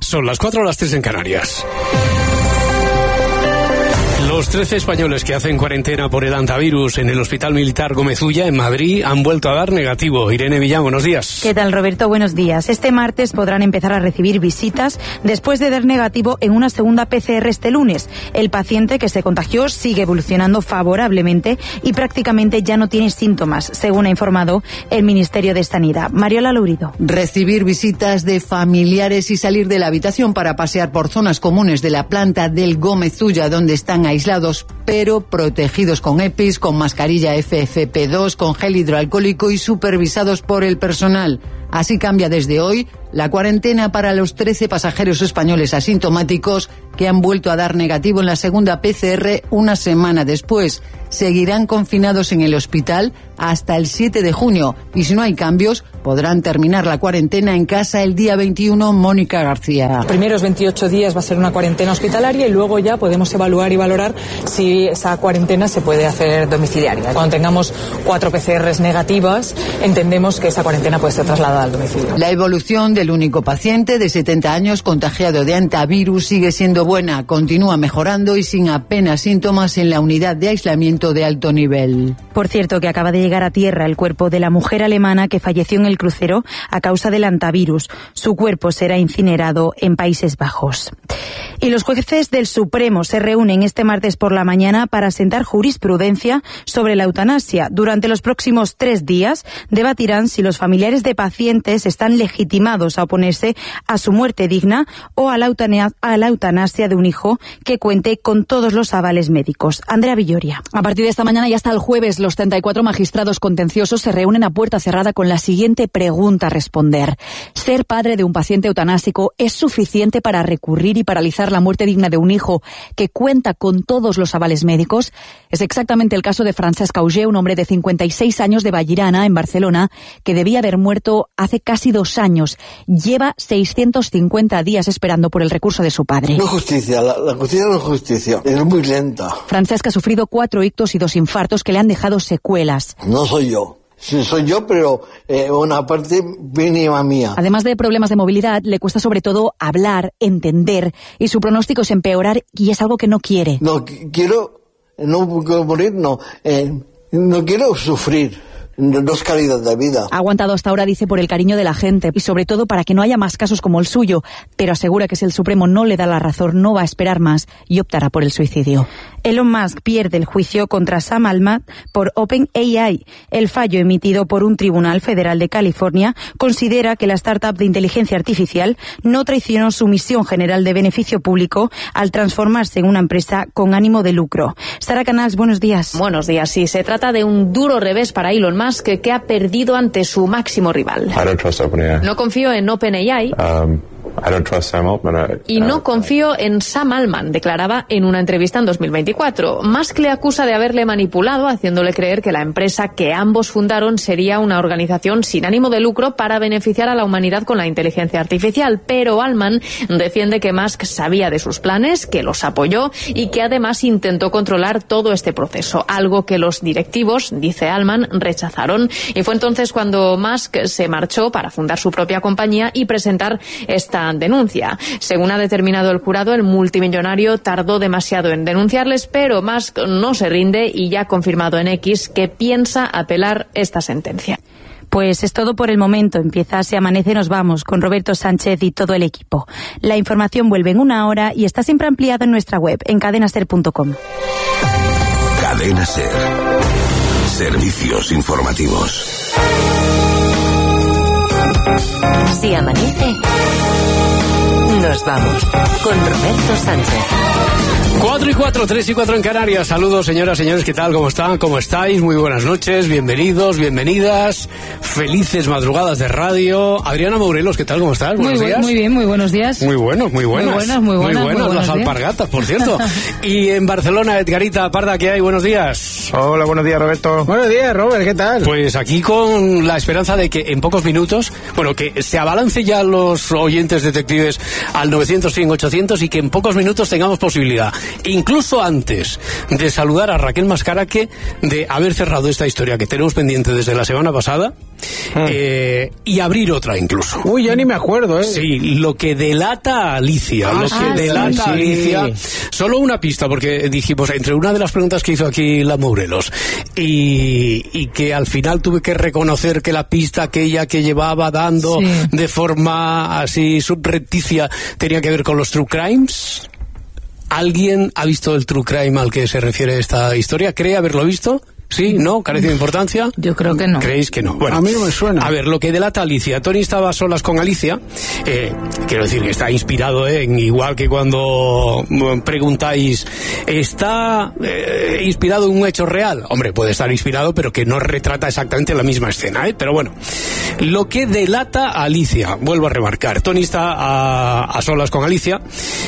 Son las 4 o las 3 en Canarias. Los 13 españoles que hacen cuarentena por el hantavirus en el Hospital Militar Gómez Ulla, en Madrid, han vuelto a dar negativo. Irene Villán, buenos días. ¿Qué tal, Roberto? Buenos días. Este martes podrán empezar a recibir visitas después de dar negativo en una segunda PCR este lunes. El paciente que se contagió sigue evolucionando favorablemente y prácticamente ya no tiene síntomas, según ha informado el Ministerio de Sanidad. Mariola Lourido. Recibir visitas de familiares y salir de la habitación para pasear por zonas comunes de la planta del Gómez Ulla, donde están aislados pero protegidos con EPIs, con mascarilla FFP2, con gel hidroalcohólico y supervisados por el personal. Así cambia desde hoy la cuarentena para los 13 pasajeros españoles asintomáticos que han vuelto a dar negativo en la segunda PCR una semana después. Seguirán confinados en el hospital hasta el 7 de junio y si no hay cambios podrán terminar la cuarentena en casa el día 21. Mónica García. Los primeros 28 días va a ser una cuarentena hospitalaria y luego ya podemos evaluar y valorar si esa cuarentena se puede hacer domiciliaria. Cuando tengamos 4 PCRs negativas, entendemos que esa cuarentena puede ser trasladada al domicilio. La evolución del único paciente de 70 años contagiado de hantavirus sigue siendo buena, continúa mejorando y sin apenas síntomas en la unidad de aislamiento de alto nivel. Por cierto, que acaba de llegar a tierra el cuerpo de la mujer alemana que falleció en el crucero a causa del hantavirus. Su cuerpo será incinerado en Países Bajos. Y los jueces del Supremo se reúnen este martes por la mañana para sentar jurisprudencia sobre la eutanasia. Durante los próximos 3 días debatirán si los familiares de pacientes están legitimados a oponerse a su muerte digna o a la eutanasia de un hijo que cuente con todos los avales médicos. Andrea Villoria. A partir de esta mañana y hasta el jueves, los 34 magistrados contenciosos se reúnen a puerta cerrada con la siguiente pregunta a responder. ¿Ser padre de un paciente eutanásico es suficiente para recurrir y paralizar la muerte digna de un hijo que cuenta con todos los avales médicos? Es exactamente el caso de Francesc Auger, un hombre de 56 años de Vallirana, en Barcelona, que debía haber muerto hace casi 2 años. Lleva 650 días esperando por el recurso de su padre. No justicia, la justicia no es justicia, es muy lenta. Francesc ha sufrido 4 ictus y 2 infartos que le han dejado secuelas. No soy yo. Sí, soy yo, pero una parte mínima mía. Además de problemas de movilidad, le cuesta sobre todo hablar, entender, y su pronóstico es empeorar y es algo que no quiere. No quiero morir, no quiero sufrir. No es calidad de vida. Ha aguantado hasta ahora, dice, por el cariño de la gente y sobre todo para que no haya más casos como el suyo, pero asegura que si el Supremo no le da la razón no va a esperar más y optará por el suicidio. Elon Musk pierde el juicio contra Sam Altman por OpenAI. El fallo emitido por un tribunal federal de California considera que la startup de inteligencia artificial no traicionó su misión general de beneficio público al transformarse en una empresa con ánimo de lucro. Sara Canals, buenos días. Buenos días. Sí, se trata de un duro revés para Elon Musk, que ha perdido ante su máximo rival. No confío en OpenAI. Y no confío en Sam Altman, declaraba en una entrevista en 2024. Musk le acusa de haberle manipulado, haciéndole creer que la empresa que ambos fundaron sería una organización sin ánimo de lucro para beneficiar a la humanidad con la inteligencia artificial. Pero Altman defiende que Musk sabía de sus planes, que los apoyó y que además intentó controlar todo este proceso, algo que los directivos, dice Altman, rechazaron. Y fue entonces cuando Musk se marchó para fundar su propia compañía y presentar esta denuncia. Según ha determinado el jurado, el multimillonario tardó demasiado en denunciarles, pero Musk no se rinde y ya ha confirmado en X que piensa apelar esta sentencia. Pues es todo por el momento. Empieza Si Amanece Nos Vamos con Roberto Sánchez y todo el equipo. La información vuelve en 1 hora y está siempre ampliada en nuestra web, en cadenaser.com. Cadena Ser. Servicios informativos. Si amanece, nos vamos con Roberto Sánchez. 4 y 4, 3 y 4 en Canarias. Saludos, señoras, señores, ¿qué tal? ¿Cómo están? ¿Cómo estáis? Muy buenas noches, bienvenidos, bienvenidas. Felices madrugadas de radio. Adriana Morelos, ¿qué tal? ¿Cómo estás? Buenos días. Muy bien, muy buenos días. Muy buenas. Muy buenas Las alpargatas, por cierto. Y en Barcelona, Edgarita Parda, ¿qué hay? Buenos días. Hola, buenos días, Roberto. Buenos días, Robert, ¿qué tal? Pues aquí con la esperanza de que en pocos minutos, bueno, que se abalance ya los oyentes detectives al 900-100-800 y que en pocos minutos tengamos posibilidad, incluso antes de saludar a Raquel Mascaraque, de haber cerrado esta historia que tenemos pendiente desde la semana pasada, y abrir otra incluso. Uy, ya ni me acuerdo, Sí, lo que delata a Alicia. A Alicia. Solo una pista, porque dijimos, entre una de las preguntas que hizo aquí la Morelos, y que al final tuve que reconocer que la pista aquella que llevaba dando de forma así subrepticia tenía que ver con los true crimes. ¿Alguien ha visto el true crime al que se refiere esta historia? ¿Cree haberlo visto? ¿Sí? ¿No? ¿Carece de importancia? Yo creo que no. ¿Creéis que no? Bueno, a mí no me suena. A ver, lo que delata Alicia. Tony estaba a solas con Alicia. Quiero decir que está inspirado en, igual que cuando preguntáis, ¿está inspirado en un hecho real? Hombre, puede estar inspirado, pero que no retrata exactamente la misma escena, ¿eh? Pero bueno, lo que delata a Alicia, vuelvo a remarcar, Tony está a solas con Alicia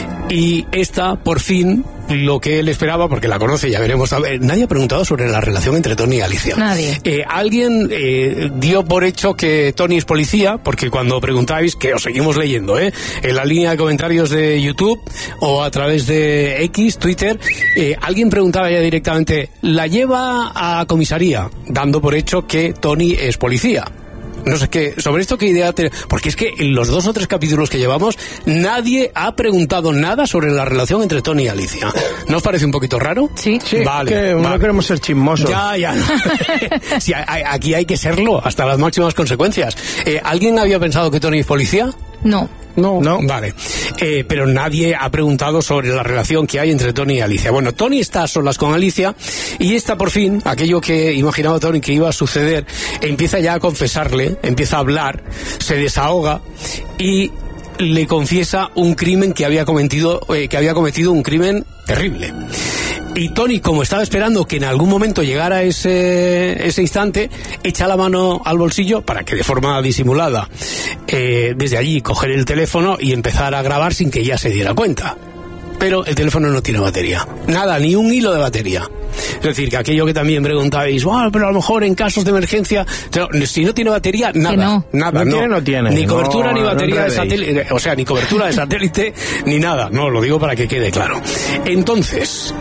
y esta, por fin, lo que él esperaba, porque la conoce, ya veremos. Nadie ha preguntado sobre la relación entre Tony y Alicia. Nadie. Alguien dio por hecho que Tony es policía, porque cuando preguntáis, que os seguimos leyendo, en la línea de comentarios de YouTube o a través de X, Twitter, alguien preguntaba ya directamente, ¿la lleva a comisaría? Dando por hecho que Tony es policía. No sé qué, sobre esto qué idea porque es que en los 2 o 3 capítulos que llevamos nadie ha preguntado nada sobre la relación entre Tony y Alicia. ¿No os parece un poquito raro? Sí. Vale, que no queremos ser chismosos. Ya. Sí, aquí hay que serlo hasta las máximas consecuencias. ¿Alguien había pensado que Tony es policía? No. Vale. Pero nadie ha preguntado sobre la relación que hay entre Tony y Alicia. Bueno, Tony está a solas con Alicia y esta, por fin, aquello que imaginaba Tony que iba a suceder, empieza ya a confesarle, empieza a hablar, se desahoga y le confiesa un crimen que había cometido un crimen terrible. Y Tony, como estaba esperando que en algún momento llegara ese instante, echa la mano al bolsillo para que de forma disimulada, desde allí, coger el teléfono y empezar a grabar sin que ella se diera cuenta. Pero el teléfono no tiene batería. Nada, ni un hilo de batería. Es decir, que aquello que también preguntabais, pero a lo mejor en casos de emergencia, si no tiene batería, nada. No tiene. Ni cobertura ni batería de satélite, o sea, ni cobertura de satélite, ni nada. No, lo digo para que quede claro. Entonces,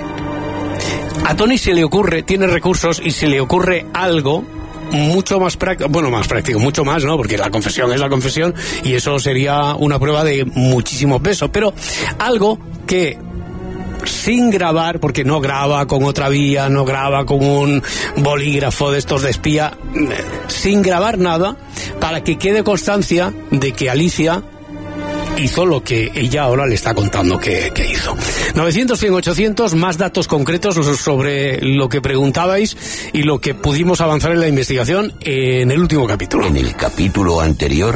a Tony se le ocurre, tiene recursos y se le ocurre algo mucho más práctico, mucho más, ¿no? Porque la confesión es la confesión y eso sería una prueba de muchísimo peso, pero algo que sin grabar, porque no graba con otra vía, no graba con un bolígrafo de estos de espía, sin grabar nada, para que quede constancia de que Alicia hizo lo que ella ahora le está contando que hizo. 900, 100, 800, más datos concretos sobre lo que preguntabais y lo que pudimos avanzar en la investigación en el último capítulo. En el capítulo anterior,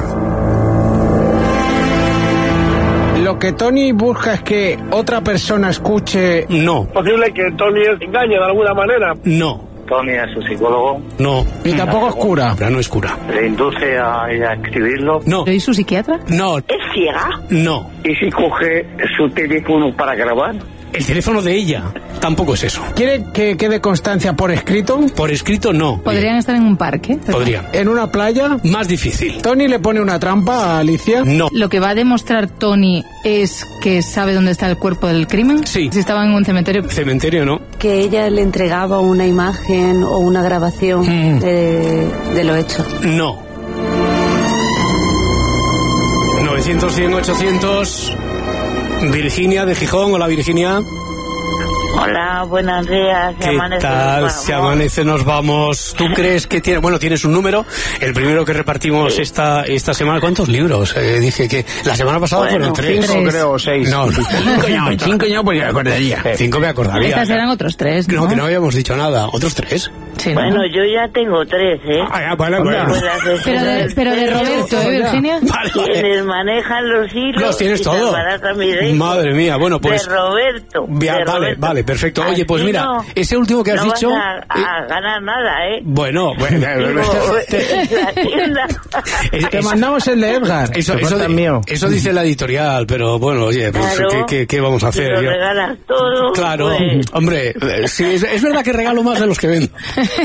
lo que Tony busca es que otra persona escuche. No. ¿Es posible que Tony engañe de alguna manera? No. Tony es su psicólogo. No. Y tampoco es cura. No es cura. ¿Le induce a ella a escribirlo? No. ¿Soy su psiquiatra? No. ¿Es ciega? No. ¿Y si coge su teléfono para grabar? El teléfono de ella tampoco es eso. ¿Quiere que quede constancia por escrito? Por escrito no. ¿Podrían estar en un parque? Podrían. ¿En una playa? Más difícil. ¿Tony le pone una trampa a Alicia? No. ¿Lo que va a demostrar Tony es que sabe dónde está el cuerpo del crimen? Sí. Si estaba en un cementerio. Cementerio no. Que ella le entregaba una imagen o una grabación de lo hecho. No. 900, 100, 800... Virginia de Gijón. Hola, Virginia. Hola, buenos días. ¿Qué tal? Si amanece nos vamos. ¿Tú crees que tiene? Bueno, tienes un número, el primero que repartimos esta semana. ¿Cuántos libros? Dije que la semana pasada fueron 3. 5 creo, 6. No, 5 no, porque me acordaría. 5 me acordaría. Estas eran otros 3, ¿no? No, que no habíamos dicho nada. ¿Otros 3? Sí, bueno, yo ya tengo 3, ¿eh? Bueno. Pero de Roberto, Virginia? Vale. Quienes manejan los hilos. Los tienes todos. Madre mía, bueno, pues. De Roberto. Vale, perfecto. Así oye, pues mira, no, ese último que has dicho. No vas a ganar nada, ¿eh? Bueno. Te mandamos el de Edgar. Eso dice la editorial, pero bueno, oye, pues, claro, ¿qué vamos a hacer? Si lo regalas todo. Claro, pues... hombre, sí, es verdad que regalo más de los que vendo.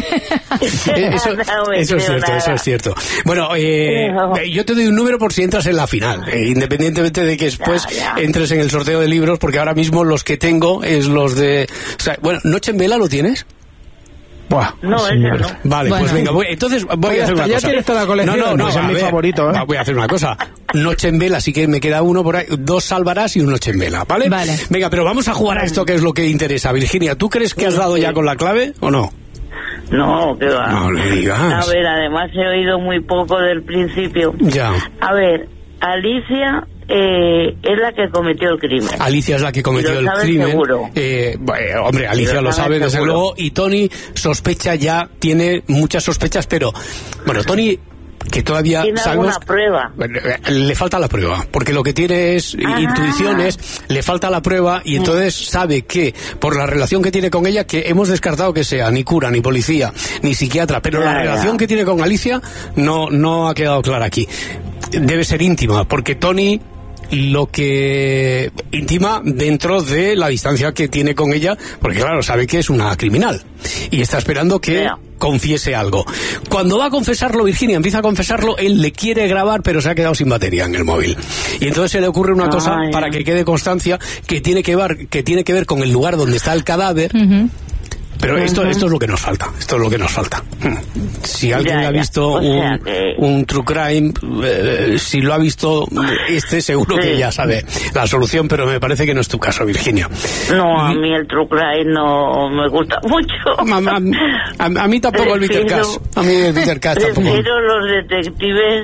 Eso es cierto. Bueno, yo te doy un número por si entras en la final, independientemente de que después entres en el sorteo de libros, porque ahora mismo los que tengo es los de... O sea, bueno, ¿Noche en Vela lo tienes? Buah, No, esa no. Vale, pues venga, entonces voy a hacer una cosa. Ya tienes toda la colección. No, es mi favorito, ¿eh? Voy a hacer una cosa. Noche en vela, así que me queda uno por ahí. 2 salvarás y un noche en vela, ¿vale? Vale. Venga, pero vamos a jugar a esto que es lo que interesa. Virginia, ¿tú crees que has dado ya con la clave o no? No, que va. No le digas. A ver, además he oído muy poco del principio. Ya. A ver, Alicia es la que cometió el crimen. Alicia es la que cometió el crimen. Seguro. Bueno, hombre, Alicia lo sabe desde luego. Y Tony sospecha ya, tiene muchas sospechas, pero bueno, Tony, que todavía ¿Tiene sabemos, alguna prueba? Le falta la prueba, porque lo que tiene es intuiciones, le falta la prueba y entonces sabe que por la relación que tiene con ella, que hemos descartado que sea ni cura, ni policía, ni psiquiatra, pero la relación que tiene con Alicia no ha quedado clara aquí. Debe ser íntima, porque Tony lo que intima dentro de la distancia que tiene con ella, porque claro, sabe que es una criminal y está esperando que confiese algo. Cuando va a confesarlo, Virginia empieza a confesarlo, él le quiere grabar, pero se ha quedado sin batería en el móvil. Y entonces se le ocurre una cosa para que quede constancia que tiene que ver con el lugar donde está el cadáver. Pero esto es lo que nos falta. Esto es lo que nos falta. Si alguien ha visto un true crime, si lo ha visto seguro que ya sabe la solución, pero me parece que no es tu caso, Virginia. No, a mí el true crime no me gusta mucho. A mí tampoco el Bitter Cash. A mí el Bitter Cash tampoco. Prefiero los detectives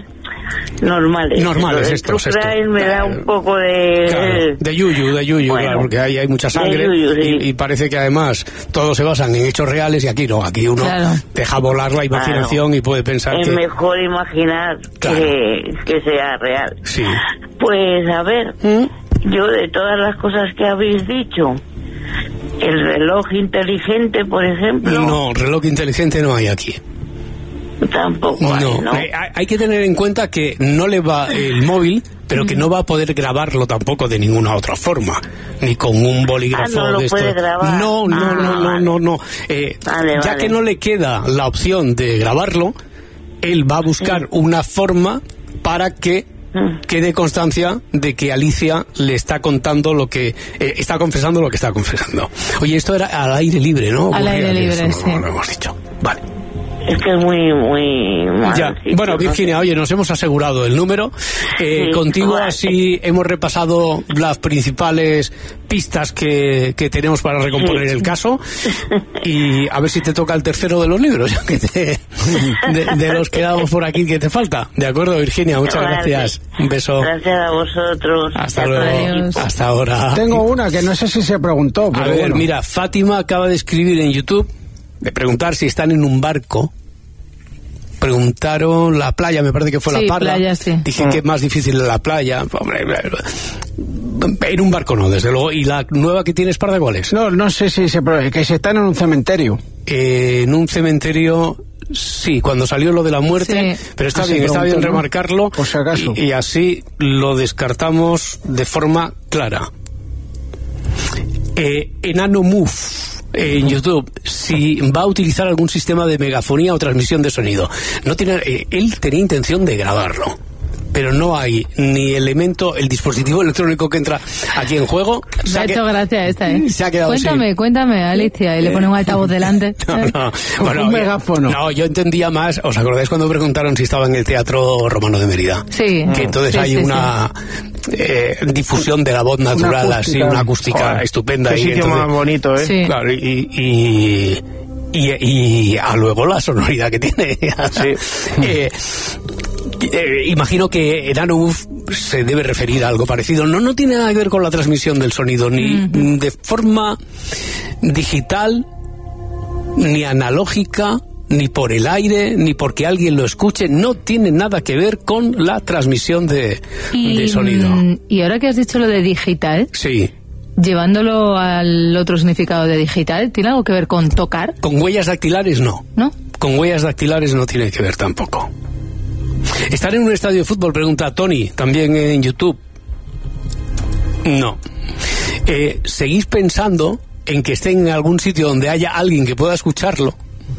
normales. El true crime me da un poco de... Claro, de yuyu, bueno, claro, porque ahí hay mucha sangre y parece que además todos se basan en hechos reales y aquí no, aquí uno deja volar la imaginación y puede pensar que... Es mejor imaginar que sea real. Sí. Pues a ver, yo de todas las cosas que habéis dicho, el reloj inteligente, por ejemplo... No, reloj inteligente no hay aquí. Tampoco hay, ¿no? Hay que tener en cuenta que no le va el móvil, pero que no va a poder grabarlo tampoco de ninguna otra forma, ni con un bolígrafo no lo de esto. Puede grabar. No. Ya que no le queda la opción de grabarlo, él va a buscar una forma para que quede constancia de que Alicia le está contando lo que está confesando lo que está confesando. Oye, esto era al aire libre, ¿no? Al aire libre, sí. No lo hemos dicho. Vale. Es que es muy ya. Bueno, Virginia, oye, nos hemos asegurado el número. Contigo así hemos repasado las principales pistas que tenemos para recomponer el caso. Y a ver si te toca el tercero de los libros, ya que de los que damos por aquí que te falta. De acuerdo, Virginia, muchas gracias. Un beso. Gracias a vosotros. Hasta luego. Hasta ahora. Tengo una que no sé si se preguntó. Pero a ver, mira, Fátima acaba de escribir en YouTube de preguntar si están en un barco. Preguntaron la playa, me parece que fue la Parla. Playa, sí. Dije que es más difícil la playa. Hombre, en un barco no, desde luego. ¿Y la nueva que tienes, Parda, cuál es? No sé si que se están en un cementerio. En un cementerio, sí, cuando salió lo de la muerte, pero está bien remarcarlo. Por si acaso. Y así lo descartamos de forma clara. Enano Move en YouTube, si va a utilizar algún sistema de megafonía o transmisión de sonido. Él tenía intención de grabarlo, pero no hay ni el dispositivo electrónico que entra aquí en juego. Me ha hecho gracia esta, ¿eh? Se ha quedado Cuéntame, Alicia, y le pone un altavoz delante. Bueno, un megáfono. No, yo entendía más. ¿Os acordáis cuando preguntaron si estaba en el Teatro Romano de Mérida? Sí. Que entonces hay una difusión de la voz natural, una acústica estupenda. Qué sitio más bonito, ¿eh? Sí. Claro, y a luego la sonoridad que tiene. Imagino que Enano se debe referir a algo parecido. No tiene nada que ver con la transmisión del sonido, ni de forma digital, ni analógica, ni por el aire, ni porque alguien lo escuche. No tiene nada que ver con la transmisión de sonido. Y ahora que has dicho lo de digital, sí, llevándolo al otro significado de digital, ¿tiene algo que ver con tocar? Con huellas dactilares no. ¿No? Con huellas dactilares no tiene que ver tampoco. ¿Estar en un estadio de fútbol? Pregunta Tony, también en YouTube. No. ¿Seguís pensando en que esté en algún sitio donde haya alguien que pueda escucharlo?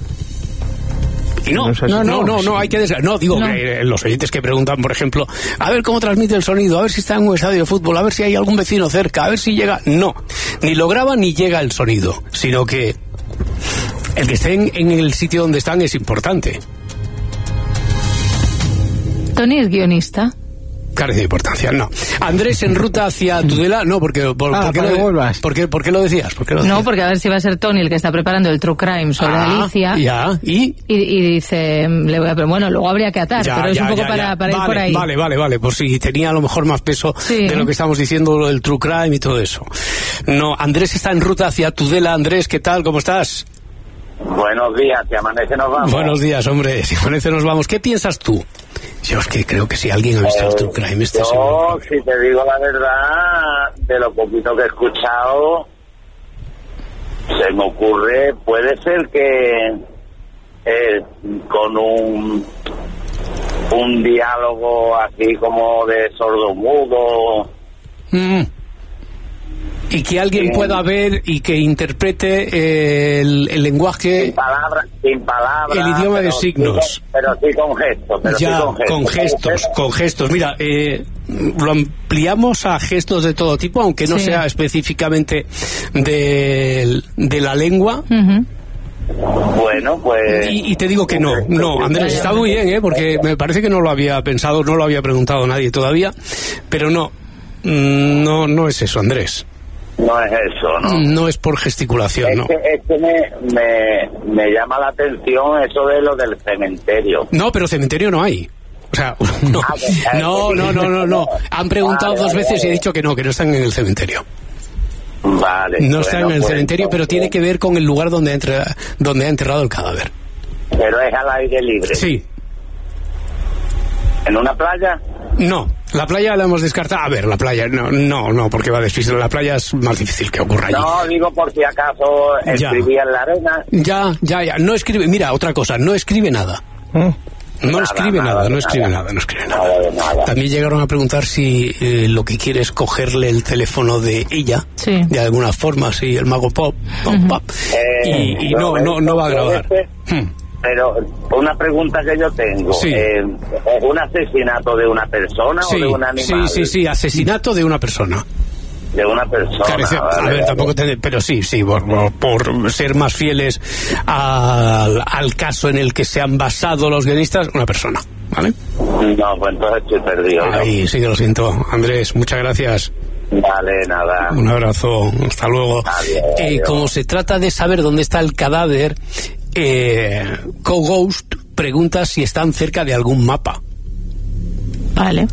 Y no, hay que digo que los oyentes que preguntan, por ejemplo, a ver cómo transmite el sonido, a ver si está en un estadio de fútbol, a ver si hay algún vecino cerca, a ver si llega. No, ni lo graba ni llega el sonido, sino que El que estén en el sitio donde están es importante. Tony es guionista. Carece de importancia, no. Andrés en ruta hacia Tudela, no, porque ¿por qué lo decías? No, porque a ver si va a ser Tony el que está preparando el True Crime sobre Alicia. Ya, y dice, bueno, luego habría que atar, pero es un poco para ir por ahí. Vale, por si tenía a lo mejor más peso de lo que estamos diciendo, el True Crime y todo eso. No, Andrés está en ruta hacia Tudela. Andrés, ¿qué tal? ¿Cómo estás? Buenos días, si amanece nos vamos. Buenos días, hombre, si amanece nos vamos. ¿Qué piensas tú? Yo es que creo que si alguien ha visto el True Crime, yo, si te digo la verdad, de lo poquito que he escuchado, se me ocurre, puede ser que con un diálogo así como de sordomudo. Y que alguien pueda ver y que interprete el lenguaje... Sin palabras, el idioma de signos. Pero sí con gestos. Con gestos. Mira, lo ampliamos a gestos de todo tipo, aunque no sea específicamente de la lengua. Bueno, pues... Y te digo que no, Andrés, está muy bien, porque me parece que no lo había pensado, no lo había preguntado nadie todavía, pero no es eso, Andrés. No es eso, ¿no? No es por gesticulación, ¿no? Es que me llama la atención eso de lo del cementerio. No, pero cementerio no hay. O sea, no. Han preguntado dos veces y he dicho que no están en el cementerio. Vale. No están en el cementerio, pero tiene que ver con el lugar donde ha enterrado el cadáver. Pero es al aire libre. Sí. ¿En una playa? No, la playa la hemos descartado. A ver, la playa, no, porque va difícil. La playa es más difícil que ocurra allí. No, digo por si acaso escribía en la arena. Ya. No escribe, mira, otra cosa, no escribe nada. No escribe nada. También llegaron a preguntar si lo que quiere es cogerle el teléfono de ella, de alguna forma, el mago pop. Y no va a grabar. Pero una pregunta que yo tengo, ¿es un asesinato de una persona o de un animal? Sí, asesinato de una persona. De una persona. A ver, tampoco pero sí, por ser más fieles al caso en el que se han basado los guionistas, una persona, ¿vale? No, pues entonces estoy perdido. Ahí sí que lo siento. Andrés, muchas gracias. Vale, nada. Un abrazo, hasta luego. Adiós. Como se trata de saber dónde está el cadáver, Co-Ghost pregunta si están cerca de algún mapa. Vale.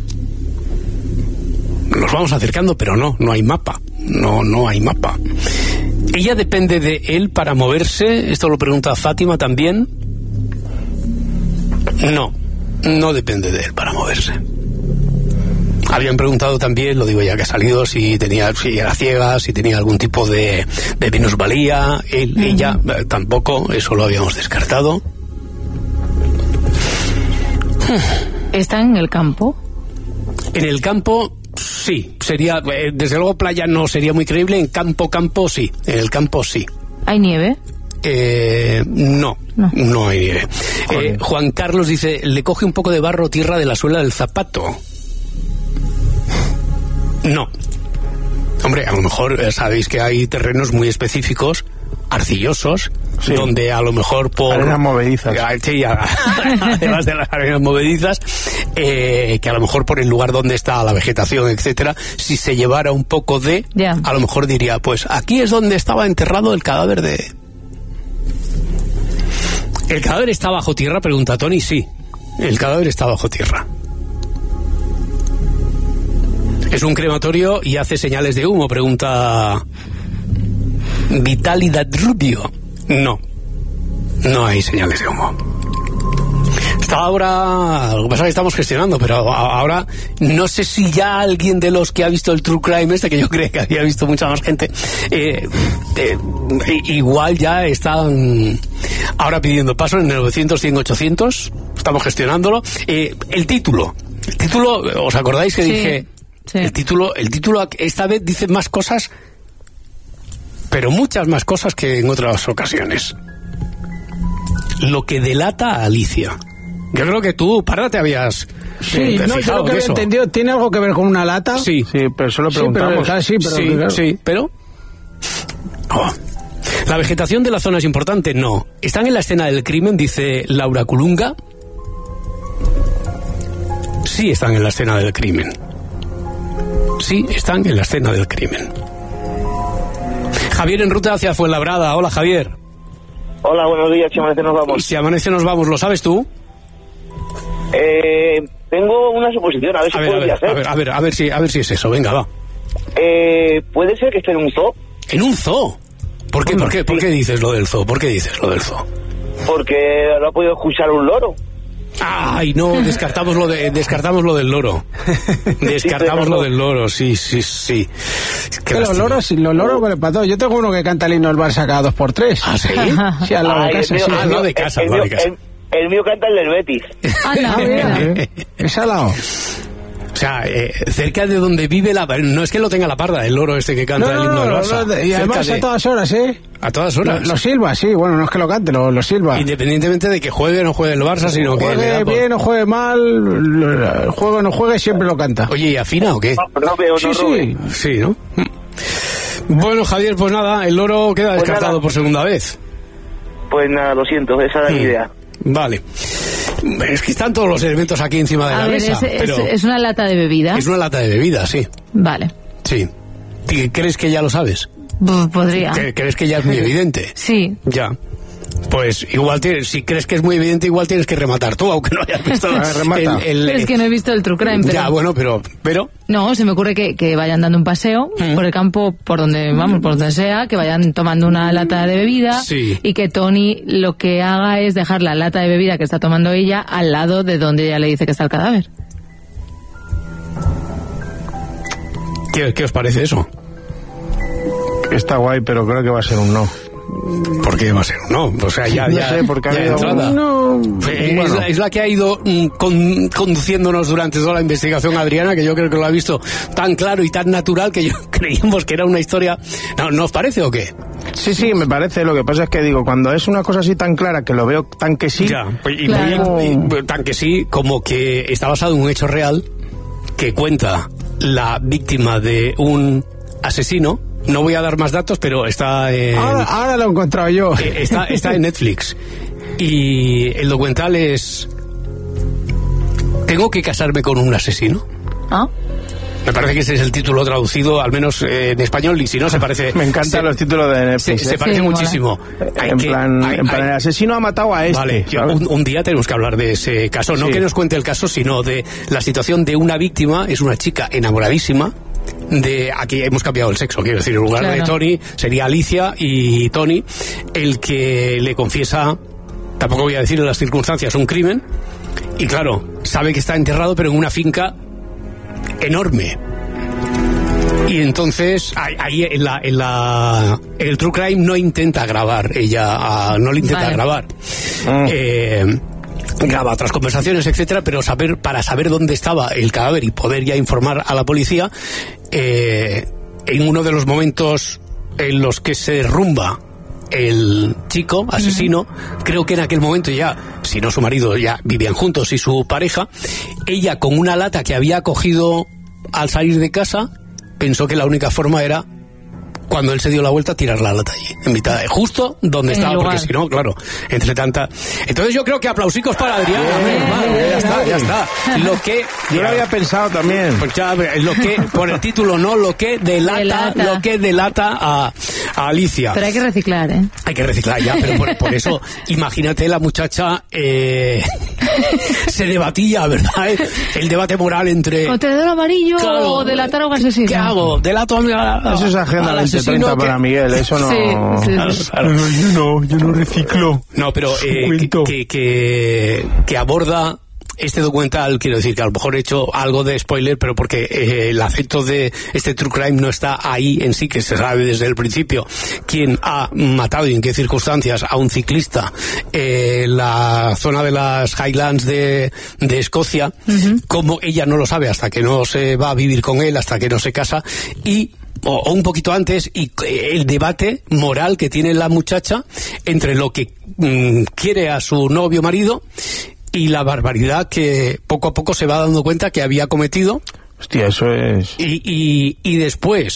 Nos vamos acercando, pero no hay mapa. No hay mapa. ¿Ella depende de él para moverse? Esto lo pregunta Fátima también. No depende de él para moverse. Habían preguntado también, lo digo ya que ha salido, si era ciega, si tenía algún tipo de minusvalía. Ella tampoco, eso lo habíamos descartado. ¿Está en el campo? En el campo, sí. Sería, desde luego playa no sería muy creíble. En campo sí. En el campo sí. ¿Hay nieve? No hay nieve. Juan Carlos dice, le coge un poco de barro o tierra de la suela del zapato. No. Hombre, a lo mejor sabéis que hay terrenos muy específicos, arcillosos, donde a lo mejor por... arenas movedizas. Sí, además de las arenas movedizas, que a lo mejor por el lugar donde está la vegetación, etcétera, si se llevara un poco a lo mejor diría, pues aquí es donde estaba enterrado el cadáver de... ¿El cadáver está bajo tierra? Pregunta Tony. Sí, el cadáver está bajo tierra. ¿Es un crematorio y hace señales de humo? Pregunta Vitalidad Rubio. No hay señales de humo. Hasta ahora, lo que pasa es que estamos gestionando, pero ahora no sé si ya alguien de los que ha visto el True Crime que yo creo que había visto mucha más gente, igual ya están ahora pidiendo paso en el 900, 100, 800. Estamos gestionándolo. El título, ¿os acordáis que dije? Sí. El título esta vez dice más cosas, pero muchas más cosas que en otras ocasiones. Lo que delata a Alicia. Yo creo que tú, Parra, te habías fijado yo lo que había entendido, ¿tiene algo que ver con una lata? Sí, pero solo preguntamos. Pero ¿La vegetación de la zona es importante? No. ¿Están en la escena del crimen, dice Laura Colunga? Sí están en la escena del crimen. Sí están en la escena del crimen. Javier en ruta hacia Fuenlabrada. Hola, Javier. Hola, buenos días. Si amanece nos vamos. Si amanece nos vamos, ¿lo sabes tú? Tengo una suposición, a ver si podría ser. A ver si es eso. Venga, va. ¿Puede ser que esté en un zoo? ¿En un zoo? ¿Por qué dices lo del zoo? ¿Por qué dices lo del zoo? Porque lo ha podido escuchar un loro. Ay, no, descartamos lo del loro. Descartamos lo del loro, sí. Que los loros con el pato. Yo tengo uno que canta el himno del Barça cada 2x3. ¿Ah, sí? Sí, al lado de casa. Al lado de casa, El mío canta el del Betis. Es al lado. O sea, cerca de donde vive no es que lo tenga la parda, el loro este que canta el himno del Barça. Y además a todas horas, A todas horas. Lo silba, sí, bueno, no es que lo cante, lo silba. Independientemente de que juegue o no juegue el Barça, sino que... Juegue bien o juegue mal, juegue o no juegue, siempre lo canta. Oye, ¿y afina o qué? Sí, ¿no? Bueno, Javier, pues nada, el loro queda descartado por segunda vez. Pues nada, lo siento, esa era mi idea. Vale. Es que están todos los elementos aquí encima de la mesa. Es una lata de bebida. Es una lata de bebida, sí. Vale. Sí. ¿Crees que ya lo sabes? Podría. ¿Crees que ya es muy evidente? Sí. Ya. Pues igual si crees que es muy evidente, igual tienes que rematar tú, aunque no hayas visto pero es que no he visto el True Crime. Ya, bueno, pero... No, se me ocurre que vayan dando un paseo por el campo, por donde sea, que vayan tomando una lata de bebida y que Tony lo que haga es dejar la lata de bebida que está tomando ella al lado de donde ella le dice que está el cadáver. ¿Qué os parece eso? Está guay, pero creo que va a ser un no. ¿Por qué va a ser un no? O sea, ya sé, porque ya ha habido es la que ha ido conduciéndonos durante toda la investigación, Adriana, que yo creo que lo ha visto tan claro y tan natural que creíamos que era una historia. ¿No os parece o qué? Sí, me parece. Lo que pasa es que digo, cuando es una cosa así tan clara que lo veo tan que sí. Ya, tan que sí, como que está basado en un hecho real que cuenta la víctima de un asesino. No voy a dar más datos, pero está en... Ahora lo he encontrado yo. Está en Netflix. Y el documental es... ¿Tengo que casarme con un asesino? ¿Ah? Me parece que ese es el título traducido, al menos en español, y si no, se parece... Me encantan los títulos de Netflix. Se parece muchísimo. En plan, el asesino ha matado a este. Vale, un día tenemos que hablar de ese caso. No que nos cuente el caso, sino de la situación de una víctima. Es una chica enamoradísima. Aquí hemos cambiado el sexo, quiero decir, en lugar de Tony sería Alicia, y Tony el que le confiesa, tampoco voy a decir en las circunstancias, un crimen, y claro, sabe que está enterrado pero en una finca enorme. Y entonces ahí en el True Crime no intenta grabar ella, no le intenta grabar. Graba otras conversaciones, etcétera, pero para saber dónde estaba el cadáver y poder ya informar a la policía, en uno de los momentos en los que se derrumba el chico asesino, creo que en aquel momento ya, si no su marido, ya vivían juntos, y su pareja, ella con una lata que había cogido al salir de casa, pensó que la única forma era, cuando él se dio la vuelta, tirar la lata allí, en mitad, justo donde estaba, porque si no, claro, entre tanta... Entonces yo creo que aplausicos para Adrián. Ya está. Lo que... Yo lo había pensado también. Pues ya, lo que, por el título, no, lo que delata a Alicia. Pero hay que reciclar, ¿eh? Hay que reciclar ya, pero por eso, imagínate, la muchacha se debatía, ¿verdad? El debate moral entre... ¿Contenedor amarillo o delatar a un asesino? ¿Qué hago? ¿Delato a Eso es agenda 2030 para Miguel, eso no... Sí. Yo no reciclo. No, pero que aborda este documental, quiero decir que a lo mejor he hecho algo de spoiler, pero porque el acento de este True Crime no está ahí en sí, que se sabe desde el principio quién ha matado y en qué circunstancias a un ciclista en la zona de las Highlands de Escocia, como ella no lo sabe hasta que no se va a vivir con él, hasta que no se casa, o un poquito antes, y el debate moral que tiene la muchacha entre lo que quiere a su novio marido y la barbaridad que poco a poco se va dando cuenta que había cometido. Hostia, eso es... Y después,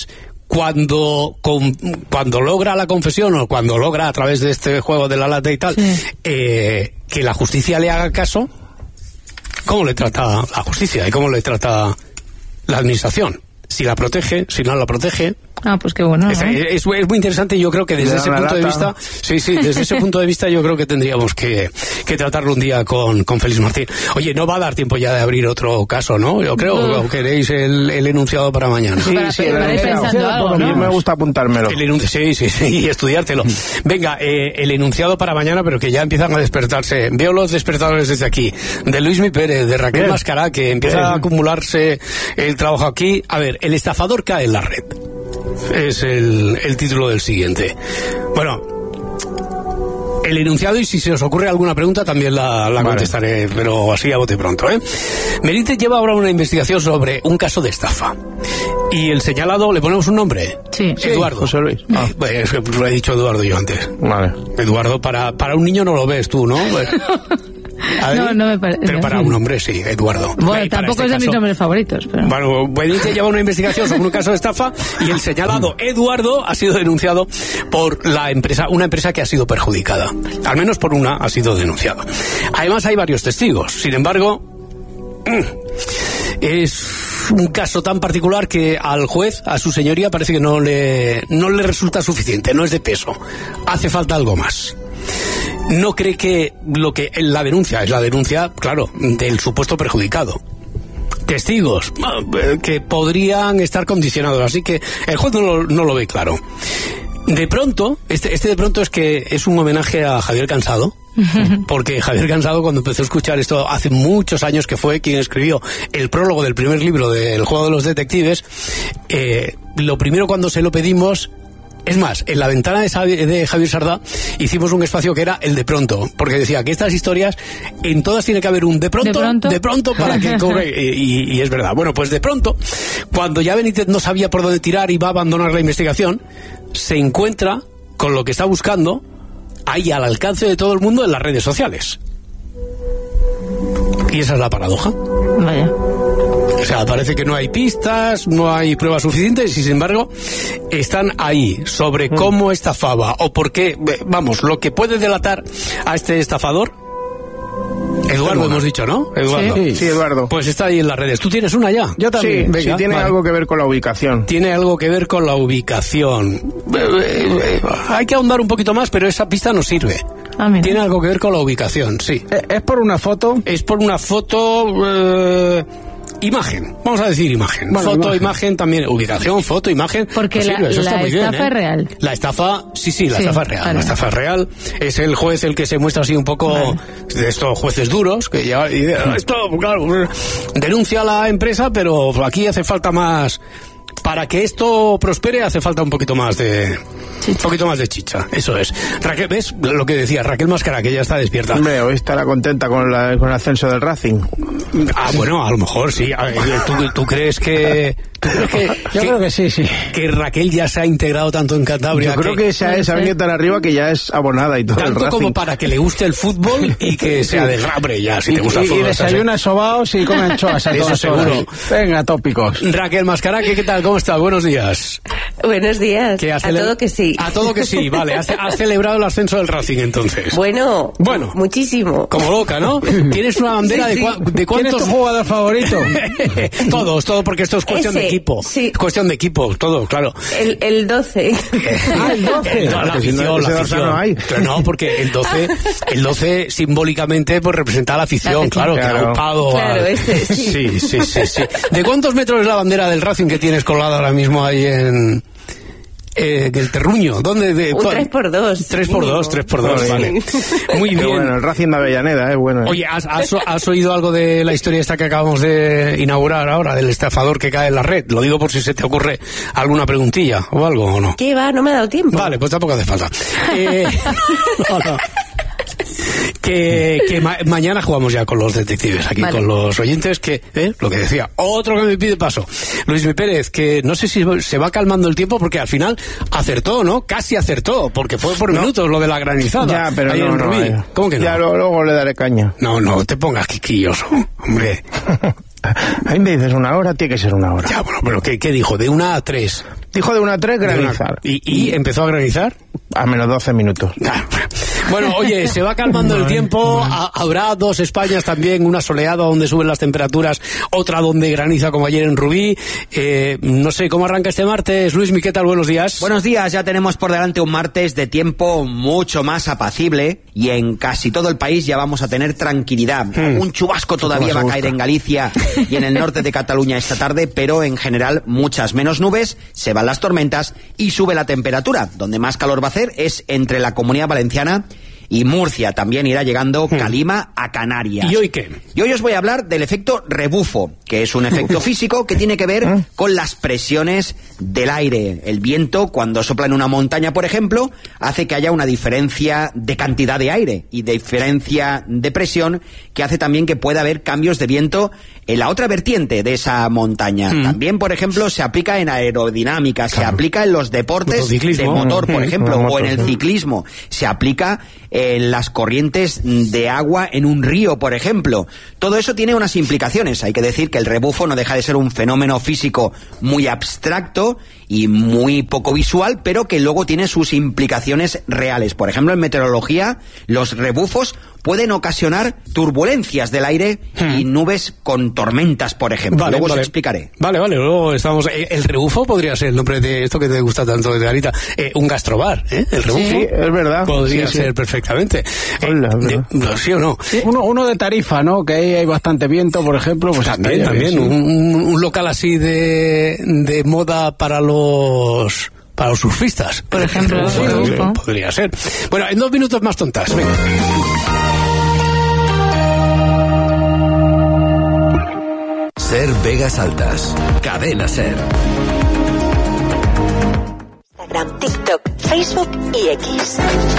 cuando logra la confesión o cuando logra a través de este juego de la lata y tal, que la justicia le haga caso, ¿cómo le trata la justicia y cómo le trata la administración? Si la protege, si no la protege. Ah, pues qué bueno, ¿no? Es muy interesante y yo creo que desde ese punto de vista, desde ese punto de vista yo creo que tendríamos que tratarlo un día con Félix Martín. Oye, no va a dar tiempo ya de abrir otro caso, ¿no? Yo creo, ¿o queréis el enunciado para mañana? Sí, el enunciado, ¿no? A mí me gusta apuntármelo. Sí, y estudiártelo. Venga, el enunciado para mañana, pero que ya empiezan a despertarse. Veo los despertadores desde aquí. De Luismi Pérez, de Raquel Mascará, que empieza a acumularse el trabajo aquí. A ver, el estafador cae en la red. Es el título del siguiente. Bueno, el enunciado, y si se os ocurre alguna pregunta también la contestaré, pero así a bote pronto, ¿eh? Benítez lleva ahora una investigación sobre un caso de estafa. Y el señalado, ¿le ponemos un nombre? Sí. Eduardo. José Luis. Es que lo he dicho Eduardo yo antes. Vale. Eduardo, para un niño no lo ves tú, ¿no? No me parece. Pero para un hombre sí, Eduardo. Bueno, tampoco es de mis nombres favoritos. Pero... Bueno, Benítez lleva una investigación sobre un caso de estafa y el señalado Eduardo ha sido denunciado por una empresa que ha sido perjudicada. Al menos por una ha sido denunciado. Además hay varios testigos. Sin embargo, es un caso tan particular que al juez, a su señoría, parece que no le resulta suficiente, no es de peso. Hace falta algo más. No cree que la denuncia es la denuncia, claro, del supuesto perjudicado. Testigos que podrían estar condicionados, así que el juez no lo ve claro. De pronto, este de pronto es que es un homenaje a Javier Cansado, porque Javier Cansado, cuando empezó a escuchar esto hace muchos años, que fue quien escribió el prólogo del primer libro del Juego de los Detectives, lo primero cuando se lo pedimos... Es más, en la ventana de Javier Sardá hicimos un espacio que era el de pronto, porque decía que estas historias, en todas tiene que haber un de pronto para que cobre, y es verdad. Bueno, pues de pronto, cuando ya Benítez no sabía por dónde tirar y va a abandonar la investigación, se encuentra con lo que está buscando ahí al alcance de todo el mundo en las redes sociales. Y esa es la paradoja. Vaya. O sea, parece que no hay pistas, no hay pruebas suficientes y sin embargo están ahí sobre cómo estafaba o por qué, vamos, lo que puede delatar a este estafador. Eduardo hemos dicho, ¿no? Eduardo. Sí, Eduardo. Pues está ahí en las redes. ¿Tú tienes una ya? Yo también. Sí, venga, tiene algo que ver con la ubicación. Tiene algo que ver con la ubicación. Hay que ahondar un poquito más, pero esa pista no sirve. Tiene algo que ver con la ubicación, sí. ¿Es por una foto? Es por una foto... imagen, vamos a decir imagen. Bueno, foto, imagen también, ubicación, foto, imagen. Porque pues la estafa es real. La estafa, sí, la estafa es real. Vale. La estafa es real. Es el juez el que se muestra así un poco de estos jueces duros, que ya esto, claro, denuncia a la empresa, pero aquí hace falta más. Para que esto prospere hace falta un poquito más de chicha, eso es. Raquel, ¿ves lo que decía Raquel Mascará, que ya está despierta? Hombre, hoy estará contenta con el ascenso del Racing. Ah, bueno, a lo mejor sí. A ver, ¿tú crees que...? Yo creo que sí. Que Raquel ya se ha integrado tanto en Cantabria. Yo creo que se ha venido tan arriba que ya es abonada y todo. Tanto el Racing. como para que le guste el fútbol y que sea de hambre ya, si te gusta el fútbol. Y desayuna sobaos y come anchoas a eso seguro. Venga, tópicos. Raquel Mascará, ¿qué tal? ¿Cómo estás? Buenos días. Buenos días. A todo que sí. A todo que sí, vale. Has celebrado el ascenso del Racing, entonces. Bueno, muchísimo. Como loca, ¿no? ¿Tienes una bandera de cuántos? ¿Quién es tu jugador favorito? Todos, porque esto es cuestión de equipo. Sí. Cuestión de equipo, todo, claro. El 12. El 12. La afición. Pero no, porque el 12 simbólicamente pues representa a la afición, claro. Que ha ocupado. Claro, sí. Sí. ¿De cuántos metros es la bandera del Racing que tienes colgada ahora mismo ahí en el Terruño? ¿Dónde? Un 3x2. 3x2, vale. Muy bien. Bueno, el Racing de Avellaneda, bueno. Oye, ¿has oído algo de la historia esta que acabamos de inaugurar ahora, del estafador que cae en la red? Lo digo por si se te ocurre alguna preguntilla o algo, ¿o no? ¿Qué va? No me ha dado tiempo. Vale, pues tampoco hace falta. No. Que mañana jugamos ya con los detectives, aquí con los oyentes, que, lo que decía, otro que me pide paso. Luismi Pérez, que no sé si se va calmando el tiempo, porque al final acertó, ¿no? Casi acertó, porque fue por minutos lo de la granizada. Ya, pero ahí en Rubí. ¿Cómo que no? Ya luego le daré caña. No te pongas quisquilloso, hombre. A mí me dices 1 hora, tiene que ser 1 hora. Ya, bueno, pero ¿qué dijo? De 1 a 3. Dijo de 1 a 3 granizar. ¿Y empezó a granizar? A menos 12 minutos. Bueno, oye, se va calmando el tiempo. Habrá 2 Españas también, una soleada donde suben las temperaturas, otra donde graniza como ayer en Rubí. No sé, ¿cómo arranca este martes? Luis, ¿qué tal? Buenos días. Buenos días, ya tenemos por delante un martes de tiempo mucho más apacible y en casi todo el país ya vamos a tener tranquilidad. Un chubasco todavía va a caer en Galicia y en el norte de Cataluña esta tarde, pero en general muchas menos nubes, se van las tormentas y sube la temperatura. Donde más calor va a hacer es entre la Comunidad Valenciana y Murcia. También irá llegando Calima a Canarias. ¿Y hoy qué? Y hoy os voy a hablar del efecto rebufo, que es un efecto físico que tiene que ver con las presiones del aire. El viento, cuando sopla en una montaña, por ejemplo, hace que haya una diferencia de cantidad de aire y diferencia de presión, que hace también que pueda haber cambios de viento en la otra vertiente de esa montaña. También, por ejemplo, se aplica en aerodinámica, se aplica en los deportes de motor, por ejemplo, o en el ciclismo. Se aplica en las corrientes de agua en un río, por ejemplo. Todo eso tiene unas implicaciones. Hay que decir que el rebufo no deja de ser un fenómeno físico muy abstracto y muy poco visual, pero que luego tiene sus implicaciones reales. Por ejemplo, en meteorología, los rebufos pueden ocasionar turbulencias del aire y nubes con tormentas, por ejemplo. Luego os explicaré. Vale, luego estamos... El rebufo podría ser el nombre de esto que te gusta tanto de Garita. Un gastrobar, ¿eh? El rebufo. Sí, es verdad. Podría ser perfectamente. ¿Sí o no? Sí. Uno de Tarifa, ¿no? Que ahí hay bastante viento, por ejemplo. Pues también. Sí. Un local así de moda para los surfistas. Por ejemplo. Podría ser. Bueno, en 2 minutos más tontas. Venga. Ser Vegas Altas. Cadena Ser. Instagram, TikTok, Facebook y X.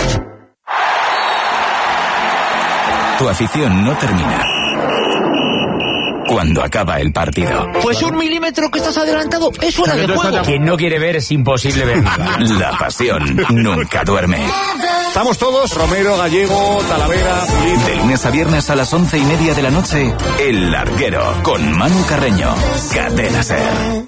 Tu afición no termina cuando acaba el partido. Pues 1 milímetro que estás adelantado es fuera de juego. Quien no quiere ver es imposible ver nada. La pasión nunca duerme. Estamos todos, Romero, Gallego, Talavera, Pulido. De lunes a viernes a las 11:30 de la noche, El Larguero, con Manu Carreño. Cadena Ser.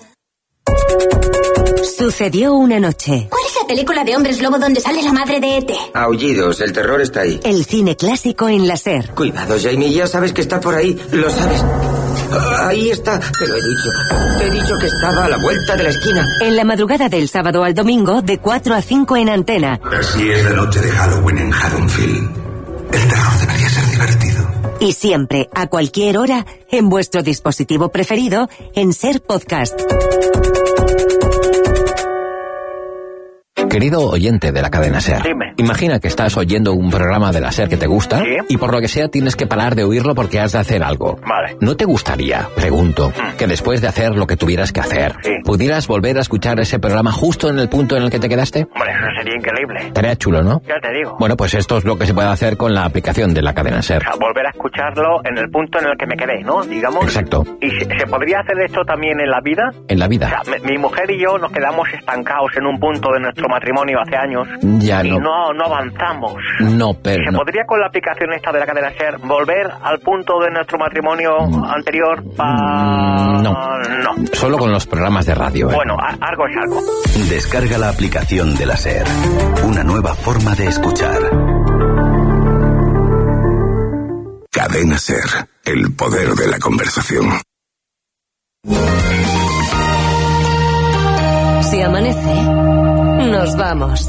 Sucedió una noche. ¿Cuál es la película de hombres lobo donde sale la madre de E.T.? Aullidos, el terror está ahí. El cine clásico en la Ser. Cuidado, Jamie, ya sabes que está por ahí, lo sabes. Ahí está, te lo he dicho que estaba a la vuelta de la esquina. En la madrugada del sábado al domingo, de 4 a 5 en Antena. Así es la noche de Halloween en Haddonfield. El terror debería ser divertido. Y siempre, a cualquier hora, en vuestro dispositivo preferido, en Ser Podcast. Querido oyente de la cadena SER, dime. Imagina que estás oyendo un programa de la SER que te gusta y por lo que sea tienes que parar de oírlo porque has de hacer algo. Vale. ¿No te gustaría, pregunto, que después de hacer lo que tuvieras que hacer, pudieras volver a escuchar ese programa justo en el punto en el que te quedaste? Hombre, eso sería increíble. Estaría chulo, ¿no? Ya te digo. Bueno, pues esto es lo que se puede hacer con la aplicación de la cadena SER. O sea, volver a escucharlo en el punto en el que me quedé, ¿no? Digamos. Exacto. ¿Y se podría hacer esto también en la vida? En la vida. O sea, mi mujer y yo nos quedamos estancados en un punto de nuestro matrimonio hace años. Ya y no. no avanzamos. No, pero ¿Se podría con la aplicación esta de la cadena SER volver al punto de nuestro matrimonio anterior? No. Solo con los programas de radio. Bueno, algo es algo. Descarga la aplicación de la SER. Una nueva forma de escuchar. Cadena SER. El poder de la conversación. Si amanece, nos vamos.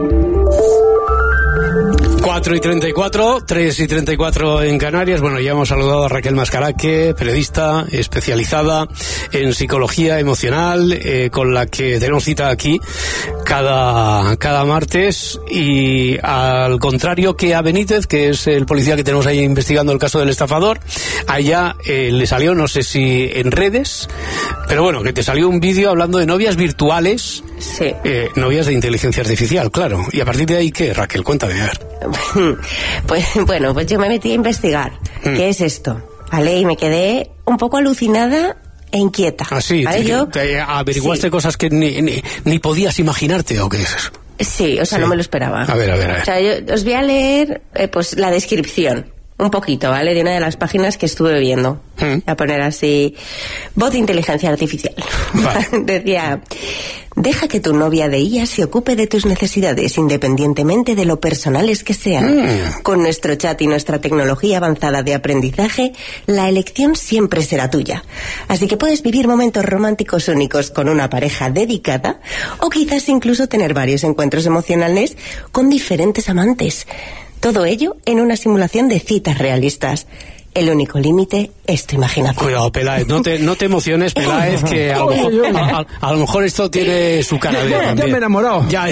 4:34, 3:34 en Canarias. Bueno, ya hemos saludado a Raquel Mascaraque, periodista especializada en psicología emocional, con la que tenemos cita aquí cada martes. Y al contrario que a Benítez, que es el policía que tenemos ahí investigando el caso del estafador, allá le salió, no sé si en redes, pero bueno, que te salió un vídeo hablando de novias virtuales. Sí. Novias de inteligencia artificial, claro. Y a partir de ahí, ¿qué, Raquel? Cuéntame, a ver. Pues bueno, pues yo me metí a investigar qué es esto, ¿vale? Y me quedé un poco alucinada e inquieta. ¿Ah, sí? ¿Vale? ¿Te averiguaste cosas que ni podías imaginarte o qué es eso? Sí, o sea, no me lo esperaba. A ver. O sea, yo os voy a leer pues la descripción, un poquito, ¿vale? De una de las páginas que estuve viendo. Voy a poner así, voz de inteligencia artificial. Vale. Decía, Deja que tu novia de IA se ocupe de tus necesidades, independientemente de lo personales que sean. Con nuestro chat y nuestra tecnología avanzada de aprendizaje, la elección siempre será tuya. Así que puedes vivir momentos románticos únicos con una pareja dedicada, o quizás incluso tener varios encuentros emocionales con diferentes amantes. Todo ello en una simulación de citas realistas. El único límite es tu imaginación. Cuidado, Peláez, no te emociones, Peláez, que a lo mejor esto tiene su cara de Ya me he enamorado. Ya.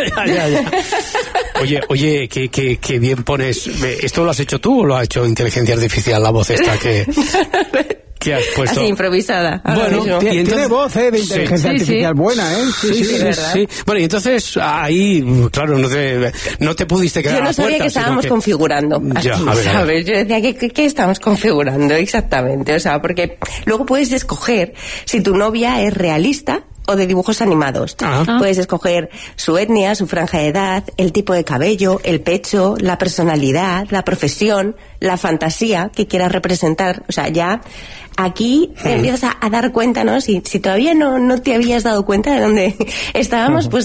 Oye, que bien pones. ¿Esto lo has hecho tú o lo ha hecho inteligencia artificial, la voz esta que has puesto? Así, improvisada. Bueno, tiene voz de inteligencia artificial buena, ¿eh? Sí. Bueno, y entonces ahí, claro, no te pudiste quedar a la puerta. Yo no sabía que estábamos configurando. Ya, así, a ver. ¿sabes? Yo decía, ¿qué estamos configurando exactamente? O sea, porque luego puedes escoger si tu novia es realista o de dibujos animados. Puedes escoger su etnia, su franja de edad, el tipo de cabello, el pecho, la personalidad, la profesión, la fantasía que quieras representar. O sea, ya aquí te empiezas a dar cuenta, ¿no? Si todavía no te habías dado cuenta de dónde estábamos, pues